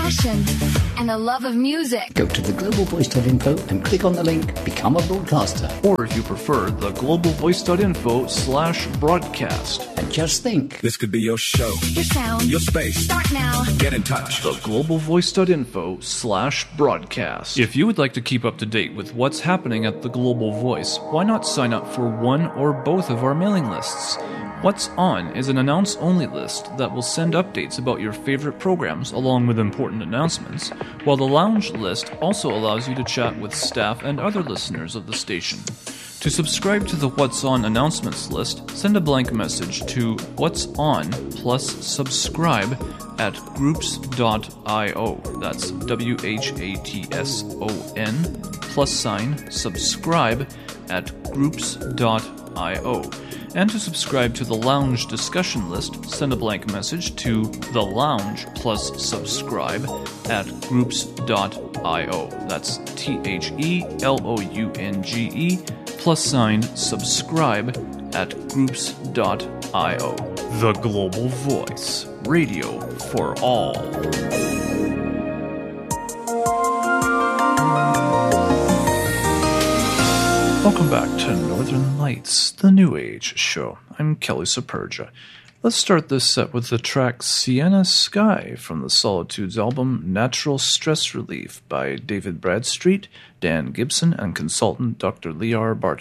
passion, and a love of music. Go to theglobalvoice.info and click on the link Become a Broadcaster. Or if you prefer, theglobalvoice.info/broadcast. And just think, this could be your show, your sound, your space. Start now. Get in touch. theglobalvoice.info/broadcast. If you would like to keep up to date with what's happening at The Global Voice, why not sign up for one or both of our mailing lists? What's On is an announce-only list that will send updates about your favorite programs along with important announcements, while the Lounge list also allows you to chat with staff and other listeners of the station. To subscribe to the What's On announcements list, send a blank message to What's On plus subscribe at groups.io. That's WHATSON +subscribe at groups.io. And to subscribe to the Lounge discussion list, send a blank message to The Lounge plus subscribe at groups.io. That's THELOUNGE +subscribe at groups.io. The Global Voice, radio for all. Welcome back to Northern Lights, the New Age show. I'm Kelly Superga. Let's start this set with the track Sienna Sky from the Solitudes album Natural Stress Relief by David Bradstreet, Dan Gibson, and consultant Dr. Liar Barton.